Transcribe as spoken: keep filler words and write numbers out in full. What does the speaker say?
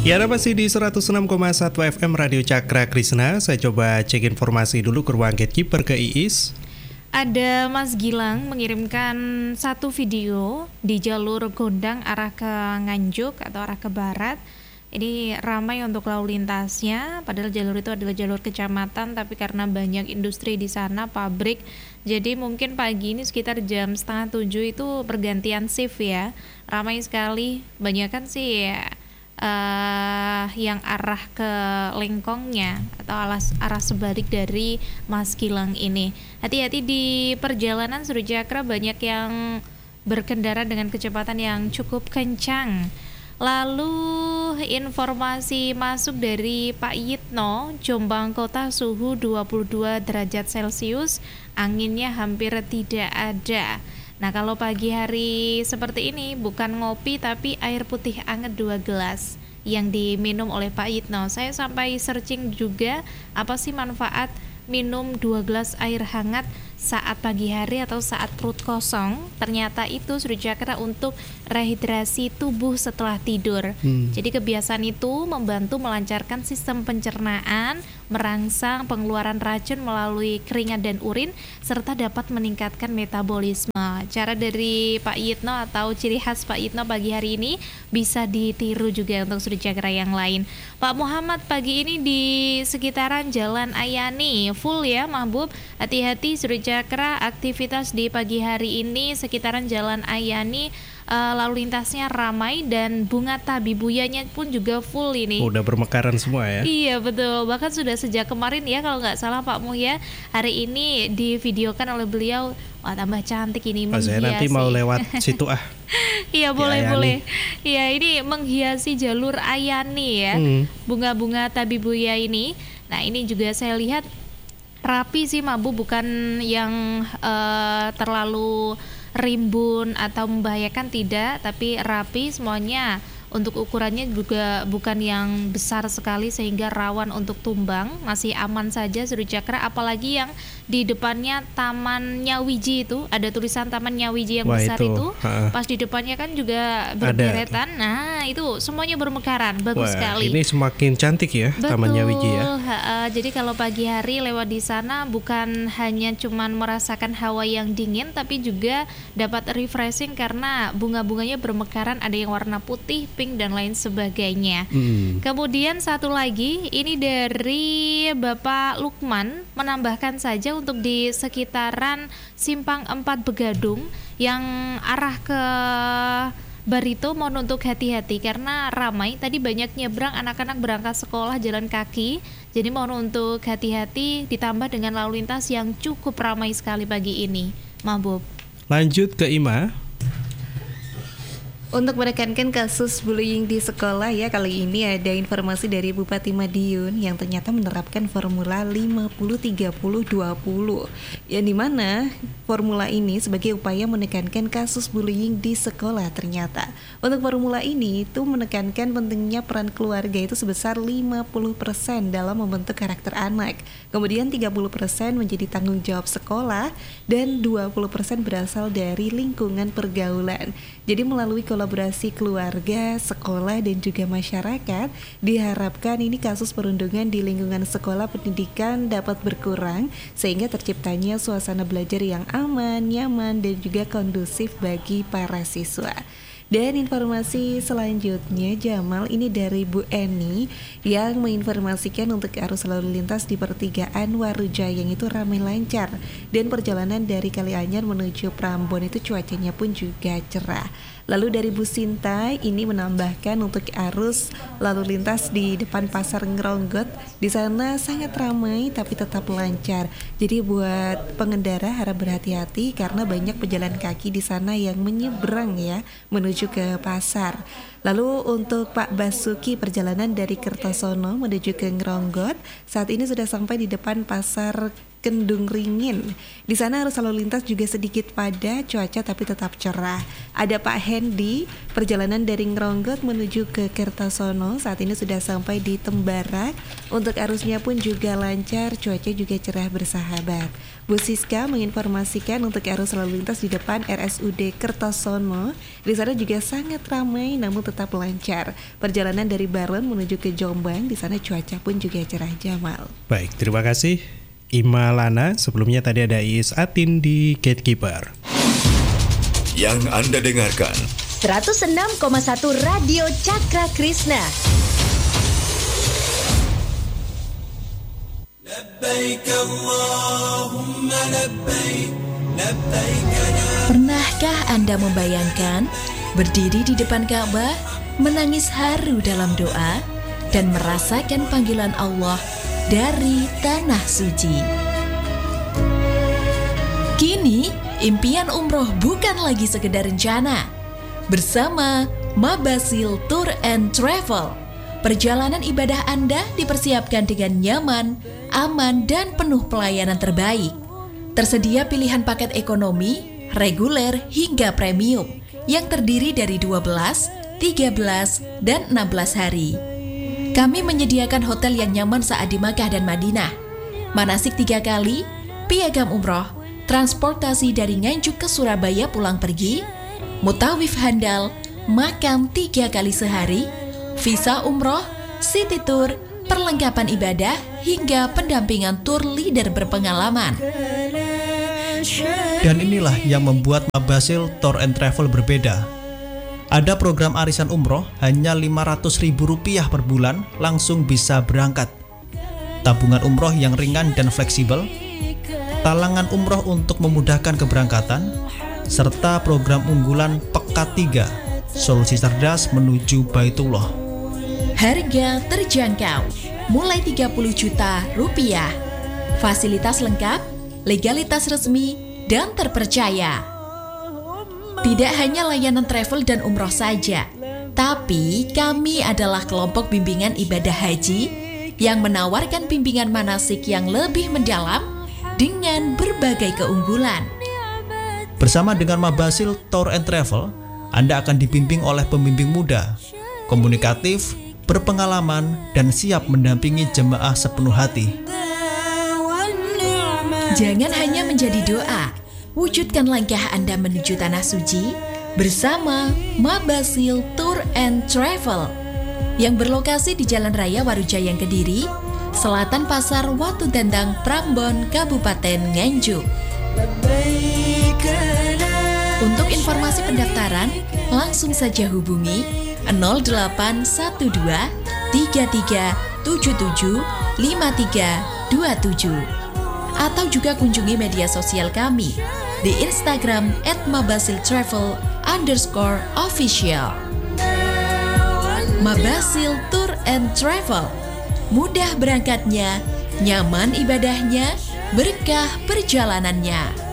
Ya, ada masih di seratus enam koma satu F M Radio Cakra Krisna. Saya coba cek informasi dulu ke ruang gatekeeper ke Iis. Ada Mas Gilang mengirimkan satu video di jalur Gondang arah ke Nganjuk atau arah ke barat. Ini ramai untuk lalu lintasnya, padahal jalur itu adalah jalur kecamatan, tapi karena banyak industri di sana, pabrik, jadi mungkin pagi ini sekitar jam setengah tujuh itu pergantian shift ya. Ramai sekali, banyak kan sih ya. Uh, yang arah ke Lengkongnya atau alas, arah sebalik dari Mas Gilang ini. Hati-hati di perjalanan Surucakra, banyak yang berkendara dengan kecepatan yang cukup kencang. Lalu informasi masuk dari Pak Yitno, Jombang Kota suhu dua puluh dua derajat Celcius, anginnya hampir tidak ada. Nah, kalau pagi hari seperti ini bukan ngopi tapi air putih anget dua gelas yang diminum oleh Pak Yitno. Saya sampai searching juga apa sih manfaat minum dua gelas air hangat saat pagi hari atau saat perut kosong. Ternyata itu Surucakra untuk rehidrasi tubuh setelah tidur. hmm. Jadi kebiasaan itu membantu melancarkan sistem pencernaan, merangsang pengeluaran racun melalui keringat dan urin, serta dapat meningkatkan metabolisme. Cara dari Pak Yitno atau ciri khas Pak Yitno pagi hari ini bisa ditiru juga untuk Surucakra yang lain. Pak Muhammad, pagi ini di sekitaran Jalan Ayani full ya Mahbub. Hati-hati Surucakra, aktivitas di pagi hari ini sekitaran Jalan Ayani Uh, lalu lintasnya ramai dan bunga tabibuyanya pun juga full ini. Udah bermekaran semua ya? Iya betul, bahkan sudah sejak kemarin ya kalau nggak salah Pak Muhya. Hari ini divideokan oleh beliau, wah tambah cantik ini menghiasi. Saya nanti mau lewat situ ah. Iya boleh boleh. Iya ini menghiasi jalur Ayani ya, hmm. bunga-bunga tabibuya ini. Nah ini juga saya lihat rapi sih Mabu, bukan yang uh, terlalu rimbun atau membahayakan, tidak, tapi rapi semuanya. Untuk ukurannya juga bukan yang besar sekali sehingga rawan untuk tumbang, masih aman saja Surucakra. Apalagi yang di depannya Taman Nyawiji itu ada tulisan Taman Nyawiji yang Wah, besar itu, itu pas di depannya kan juga berderetan. Nah itu semuanya bermekaran, bagus Wah, sekali. Ini semakin cantik ya. Betul, Taman Nyawiji ya. Uh, jadi kalau pagi hari lewat di sana bukan hanya cuman merasakan hawa yang dingin, tapi juga dapat refreshing karena bunga-bunganya bermekaran, ada yang warna putih, pink dan lain sebagainya. Hmm. Kemudian satu lagi ini dari Bapak Lukman menambahkan saja untuk di sekitaran Simpang empat Begadung yang arah ke Barito mohon untuk hati-hati karena ramai. Tadi banyak nyebrang anak-anak berangkat sekolah jalan kaki. Jadi mohon untuk hati-hati ditambah dengan lalu lintas yang cukup ramai sekali pagi ini. Mahbub. Lanjut ke Ima. Untuk menekankan kasus bullying di sekolah ya, kali ini ada informasi dari Bupati Madiun yang ternyata menerapkan formula lima puluh tiga puluh dua puluh, yang dimana formula ini sebagai upaya menekankan kasus bullying di sekolah. Ternyata untuk formula ini itu menekankan pentingnya peran keluarga itu sebesar lima puluh persen dalam membentuk karakter anak, kemudian tiga puluh persen menjadi tanggung jawab sekolah, dan dua puluh persen berasal dari lingkungan pergaulan. Jadi melalui kolaborasi keluarga, sekolah, dan juga masyarakat, diharapkan ini kasus perundungan di lingkungan sekolah pendidikan dapat berkurang sehingga terciptanya suasana belajar yang aman, nyaman, dan juga kondusif bagi para siswa. Dan informasi selanjutnya Jamal, ini dari Bu Eni yang menginformasikan untuk arus lalu lintas di pertigaan Warujayang itu ramai lancar, dan perjalanan dari Kalianyar menuju Prambon itu cuacanya pun juga cerah. Lalu dari Bu Sinta ini menambahkan untuk arus lalu lintas di depan Pasar Ngeronggot, di sana sangat ramai tapi tetap lancar. Jadi buat pengendara harap berhati-hati karena banyak pejalan kaki di sana yang menyeberang ya menuju ke pasar. Lalu untuk Pak Basuki, perjalanan dari Kertosono menuju ke Ngeronggot saat ini sudah sampai di depan Pasar Kendung Ringin. Di sana arus lalu lintas juga sedikit padat, cuaca tapi tetap cerah. Ada Pak Hendy, perjalanan dari Ngronggot menuju ke Kertosono saat ini sudah sampai di Tembarak. Untuk arusnya pun juga lancar, cuaca juga cerah bersahabat. Bu Siska menginformasikan untuk arus lalu lintas di depan R S U D Kertosono. Di sana juga sangat ramai namun tetap lancar. Perjalanan dari Baron menuju ke Jombang, di sana cuaca pun juga cerah Jamal. Baik, terima kasih Ima Lana. Sebelumnya tadi ada Iis Atin di Gatekeeper. Yang Anda dengarkan seratus enam koma satu Radio Cakra Krishna. Pernahkah Anda membayangkan berdiri di depan Ka'bah, menangis haru dalam doa, dan merasakan panggilan Allah dari tanah suci? Kini, impian umroh bukan lagi sekedar rencana. Bersama Mabasil Tour and Travel, perjalanan ibadah Anda dipersiapkan dengan nyaman, aman, dan penuh pelayanan terbaik. Tersedia pilihan paket ekonomi, reguler, hingga premium yang terdiri dari dua belas, tiga belas, dan enam belas hari. Kami menyediakan hotel yang nyaman saat di Makkah dan Madinah, manasik tiga kali, piagam umroh, transportasi dari Nganjuk ke Surabaya pulang pergi, mutawif handal, makan tiga kali sehari, visa umroh, city tour, perlengkapan ibadah, hingga pendampingan tour leader berpengalaman. Dan inilah yang membuat Mabasil Tour and Travel berbeda. Ada program arisan umroh hanya lima ratus ribu rupiah per bulan langsung bisa berangkat. Tabungan umroh yang ringan dan fleksibel, talangan umroh untuk memudahkan keberangkatan, serta program unggulan Pekat tiga, solusi cerdas menuju Baitullah. Harga terjangkau, mulai tiga puluh juta rupiah. Fasilitas lengkap, legalitas resmi, dan terpercaya. Tidak hanya layanan travel dan umroh saja, tapi kami adalah kelompok bimbingan ibadah haji yang menawarkan bimbingan manasik yang lebih mendalam dengan berbagai keunggulan. Bersama dengan Mabasil Tour and Travel, Anda akan dibimbing oleh pembimbing muda, komunikatif, berpengalaman, dan siap mendampingi jemaah sepenuh hati. Jangan hanya menjadi doa, wujudkan langkah Anda menuju Tanah Suci bersama Mabasil Tour and Travel yang berlokasi di Jalan Raya Warujayang Kediri, Selatan Pasar Watu Tentang, Prambon, Kabupaten Nganjuk. Untuk informasi pendaftaran, langsung saja hubungi nol delapan satu dua tiga tiga tujuh tujuh lima tiga dua tujuh atau juga kunjungi media sosial kami di Instagram at mabasiltravel underscore official. Mabasil Tour and Travel, mudah berangkatnya, nyaman ibadahnya, berkah perjalanannya.